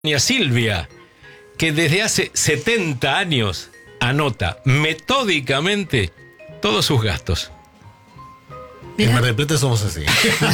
Silvia, que desde hace 70 años anota metódicamente todos sus gastos. En Mar del Plata somos así.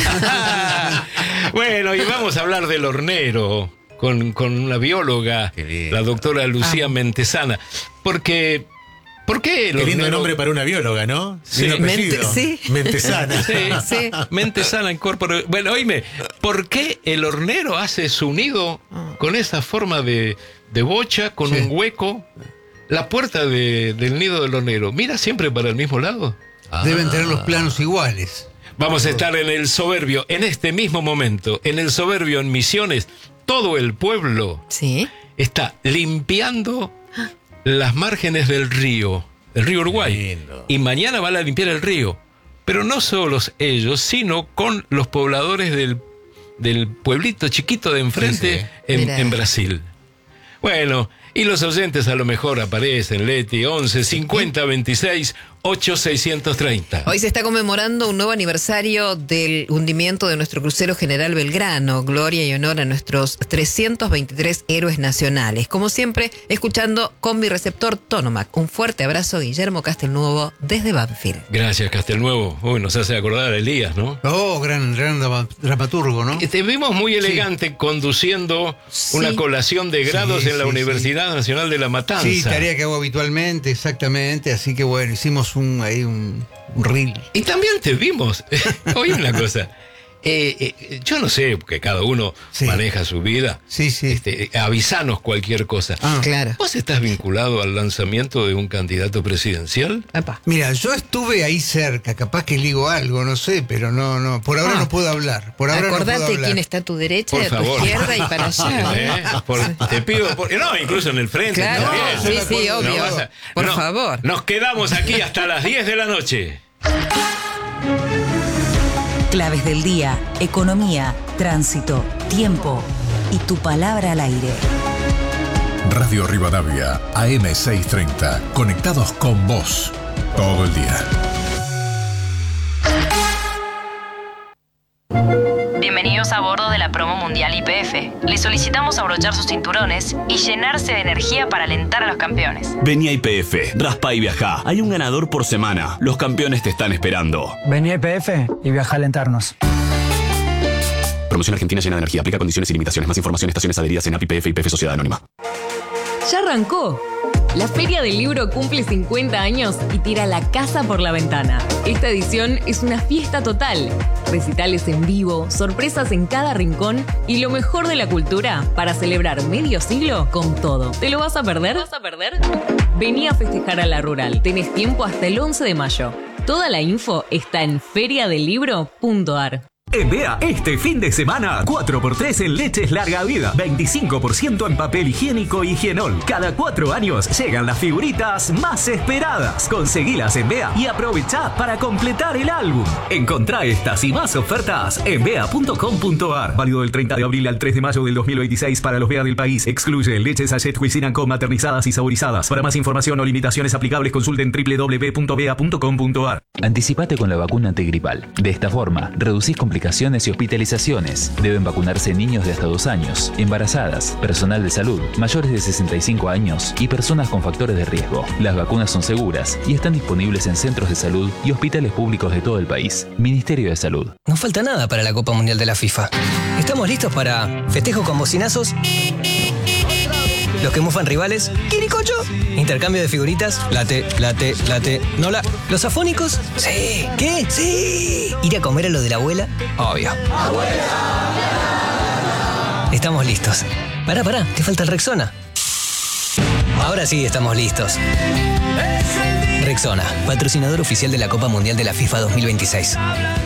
Bueno, y vamos a hablar del hornero con una bióloga, la doctora Lucía Mentesana. Porque, ¿por qué el Qué lindo hornero? nombre para una bióloga, ¿no? Sí. Sí. Mentesana. Sí. Mentesana Incorpore. Bueno, oíme, ¿por qué el hornero hace su nido con esa forma de bocha, con un hueco? La puerta del nido del hornero, ¿mira siempre para el mismo lado? Deben tener los planos iguales. Vamos a estar en el Soberbio, en este mismo momento, en el Soberbio, en Misiones. Todo el pueblo está limpiando las márgenes del río Uruguay. Lindo. Y mañana van a limpiar el río. Pero no solo ellos, sino con los pobladores del pueblito chiquito de enfrente en Brasil. Bueno, y los oyentes a lo mejor aparecen, Leti, 11 50 26 8 630. Hoy se está conmemorando un nuevo aniversario del hundimiento de nuestro crucero General Belgrano. Gloria y honor a nuestros 323 héroes nacionales. Como siempre, escuchando Combi Receptor Tonomac. Un fuerte abrazo, Guillermo Castelnuovo, desde Banfield. Gracias, Castelnuovo. Uy, nos hace acordar a Elías, ¿no? Oh, gran dramaturgo, ¿no? Te vimos muy elegante conduciendo una colación de grados en la Universidad Nacional de La Matanza. Sí, tarea que hago habitualmente, exactamente. Así que bueno, hicimos un reel. Y también te vimos. Oye, una cosa. Yo no sé, porque cada uno maneja su vida. Sí. Avisanos cualquier cosa. Claro. ¿Vos estás vinculado al lanzamiento de un candidato presidencial? Epa. Mira, yo estuve ahí cerca, capaz que ligo algo, no sé, pero no, por ahora no puedo hablar. Acordate quién está a tu derecha, Por a tu favor. izquierda y para allá. Te pido, no, incluso en el frente. Claro, también. sí, obvio. Por favor. Nos quedamos aquí hasta las 10 de la noche. Claves del día, economía, tránsito, tiempo y tu palabra al aire. Radio Rivadavia, AM630. Conectados con vos todo el día. Bienvenidos a bordo de la promo mundial YPF. Les solicitamos abrochar sus cinturones y llenarse de energía para alentar a los campeones. Vení a YPF, raspa y viajá. Hay un ganador por semana. Los campeones te están esperando. Vení a YPF y viaja a alentarnos. Promoción Argentina llena de energía. Aplica condiciones y limitaciones. Más información, estaciones adheridas en API YPF y YPF Sociedad Anónima. ¡Ya arrancó! La Feria del Libro cumple 50 años y tira la casa por la ventana. Esta edición es una fiesta total. Recitales en vivo, sorpresas en cada rincón y lo mejor de la cultura para celebrar medio siglo con todo. ¿Te lo vas a perder? Vení a festejar a La Rural. Tenés tiempo hasta el 11 de mayo. Toda la info está en feriadelibro.ar. En Bea, este fin de semana, 4x3 en leches larga vida, 25% en papel higiénico y Higienol. Cada 4 años llegan las figuritas más esperadas. Conseguilas en Bea y aprovechá para completar el álbum. Encontrá estas y más ofertas en bea.com.ar. Válido del 30 de abril al 3 de mayo del 2026 para los Bea del país. Excluye leches Sachet Cuisine Co maternizadas y saborizadas. Para más información o limitaciones aplicables, consulten www.bea.com.ar. Anticipate con la vacuna antigripal. De esta forma, reducís complicaciones y hospitalizaciones. Deben vacunarse niños de hasta 2 años, embarazadas, personal de salud, mayores de 65 años y personas con factores de riesgo. Las vacunas son seguras y están disponibles en centros de salud y hospitales públicos de todo el país. Ministerio de Salud. No falta nada para la Copa Mundial de la FIFA. ¿Estamos listos para festejo con bocinazos? Los que mufan rivales, ¿quiricocho? Intercambio de figuritas, late. ¿No los afónicos? Sí. ¿Qué? Sí. ¿Ir a comer a lo de la abuela? Obvio. ¡Abuela! Estamos listos. Pará, te falta el Rexona. Ahora sí estamos listos. Rexona, patrocinador oficial de la Copa Mundial de la FIFA 2026.